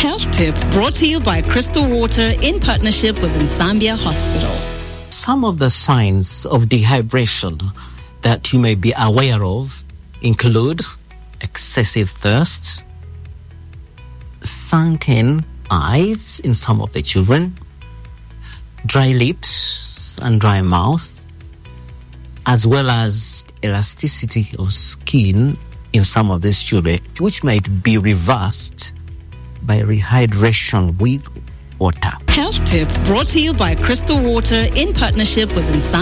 Health tip brought to you by Crystal Water in partnership with Nsambia Hospital. Some of the signs of dehydration that you may be aware of include excessive thirst, sunken eyes in some of the children, dry lips and dry mouth, as well as elasticity of skin in some of these children, which might be reversed by rehydration with water. Health tip brought to you by Crystal Water in partnership with Nsambia